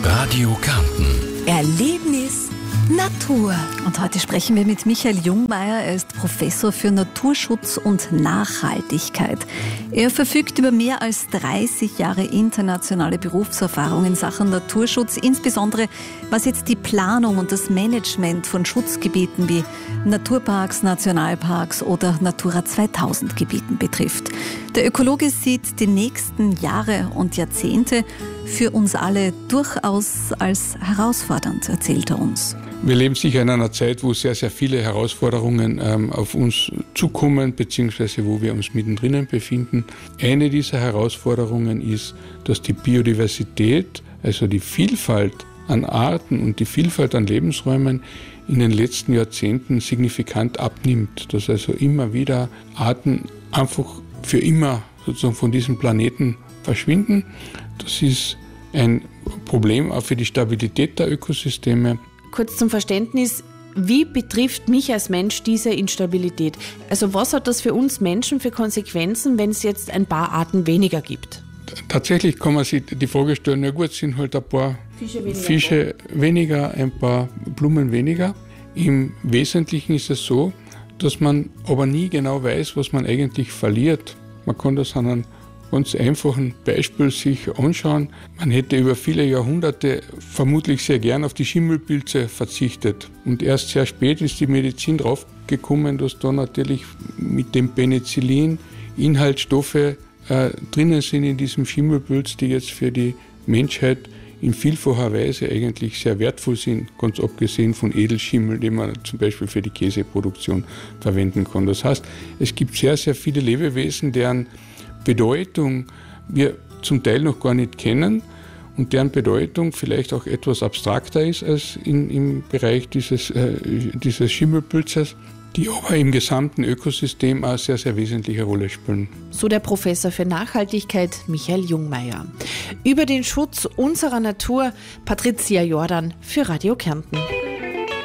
Radio Kärnten. Erlebnis Natur. Und heute sprechen wir mit Michael Jungmeier. Er ist Professor für Naturschutz und Nachhaltigkeit. Er verfügt über mehr als 30 Jahre internationale Berufserfahrung in Sachen Naturschutz, insbesondere was jetzt die Planung und das Management von Schutzgebieten wie Naturparks, Nationalparks oder Natura 2000 Gebieten betrifft. Der Ökologe sieht die nächsten Jahre und Jahrzehnte für uns alle durchaus als herausfordernd, erzählt er uns. Wir leben sicher in einer Zeit, wo sehr, sehr viele Herausforderungen auf uns zukommen, beziehungsweise wo wir uns mittendrin befinden. Eine dieser Herausforderungen ist, dass die Biodiversität, also die Vielfalt an Arten und die Vielfalt an Lebensräumen in den letzten Jahrzehnten signifikant abnimmt. Dass also immer wieder Arten einfach für immer sozusagen von diesem Planeten verschwinden. Das ist ein Problem auch für die Stabilität der Ökosysteme. Kurz zum Verständnis, wie betrifft mich als Mensch diese Instabilität? Also was hat das für uns Menschen für Konsequenzen, wenn es jetzt ein paar Arten weniger gibt? Tatsächlich kann man sich die Frage stellen, ja gut, es sind halt ein paar Fische weniger, ein paar Blumen weniger. Im Wesentlichen ist es so, dass man aber nie genau weiß, was man eigentlich verliert. Man kann das an einem ganz einfachen Beispiel sich anschauen. Man hätte über viele Jahrhunderte vermutlich sehr gern auf die Schimmelpilze verzichtet. Und erst sehr spät ist die Medizin draufgekommen, dass da natürlich mit dem Penicillin Inhaltsstoffe drinnen sind in diesem Schimmelpilz, die jetzt für die Menschheit in vielfacher Weise eigentlich sehr wertvoll sind, ganz abgesehen von Edelschimmel, den man zum Beispiel für die Käseproduktion verwenden kann. Das heißt, es gibt sehr, sehr viele Lebewesen, deren Bedeutung wir zum Teil noch gar nicht kennen und deren Bedeutung vielleicht auch etwas abstrakter ist als im Bereich dieses Schimmelpilzes, die aber im gesamten Ökosystem eine sehr, sehr wesentliche Rolle spielen. So der Professor für Nachhaltigkeit Michael Jungmeier. Über den Schutz unserer Natur Patricia Jordan für Radio Kärnten.